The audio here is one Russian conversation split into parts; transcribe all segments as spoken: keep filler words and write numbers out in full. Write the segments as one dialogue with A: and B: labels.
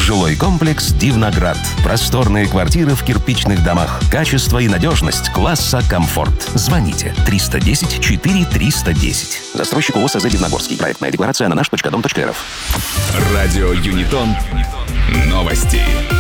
A: Жилой комплекс «Дивноград». Просторные квартиры в кирпичных домах. Качество и надежность класса комфорт. Звоните триста десять четыре триста десять. Застройщик ООО СЗ «Дивногорский». Проектная декларация на наш точка дом точка рф.
B: Радио Юнитон. Новости.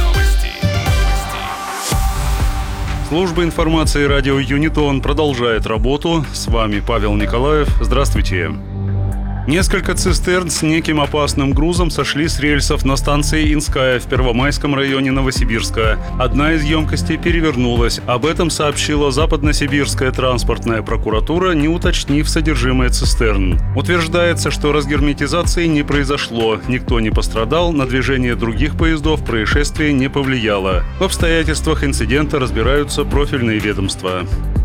C: Служба информации радио Юнитон продолжает работу. С вами Павел Николаев. Здравствуйте. Несколько цистерн с неким опасным грузом сошли с рельсов на станции Инская в Первомайском районе Новосибирска. Одна из емкостей перевернулась. Об этом сообщила Западносибирская транспортная прокуратура, не уточнив содержимое цистерн. Утверждается, что разгерметизации не произошло. Никто не пострадал, на движение других поездов происшествие не повлияло. В обстоятельствах инцидента разбираются профильные ведомства.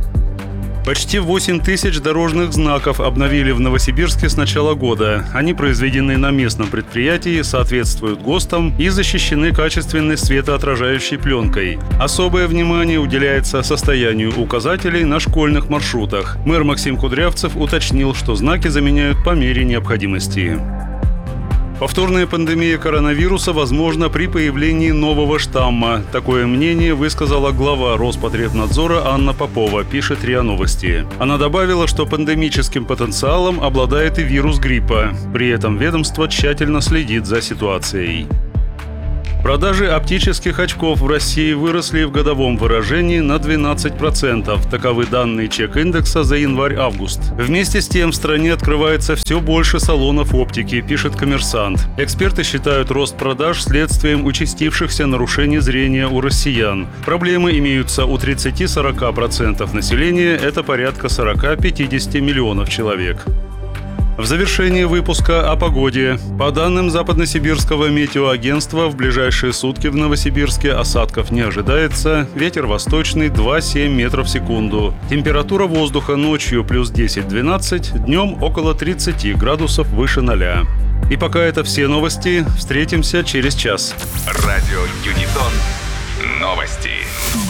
C: Почти восемь тысяч дорожных знаков обновили в Новосибирске с начала года. Они произведены на местном предприятии, соответствуют ГОСТам и защищены качественной светоотражающей пленкой. Особое внимание уделяется состоянию указателей на школьных маршрутах. Мэр Максим Кудрявцев уточнил, что знаки заменяют по мере необходимости. Повторная пандемия коронавируса возможна при появлении нового штамма. Такое мнение высказала глава Роспотребнадзора Анна Попова, пишет РИА Новости. Она добавила, что пандемическим потенциалом обладает и вирус гриппа. При этом ведомство тщательно следит за ситуацией. Продажи оптических очков в России выросли в годовом выражении на двенадцать процентов. Таковы данные чек-индекса за январь-август. Вместе с тем в стране открывается все больше салонов оптики, пишет «Коммерсант». Эксперты считают рост продаж следствием участившихся нарушений зрения у россиян. Проблемы имеются у тридцати-сорока процентов населения, это порядка сорока-пятидесяти миллионов человек. В завершении выпуска о погоде. По данным Западносибирского метеоагентства, в ближайшие сутки в Новосибирске осадков не ожидается. Ветер восточный два целых семь метров в секунду. Температура воздуха ночью плюс десять-двенадцать, днем около тридцати градусов выше ноля. И пока это все новости. Встретимся через час.
B: Радио Юнитон. Новости.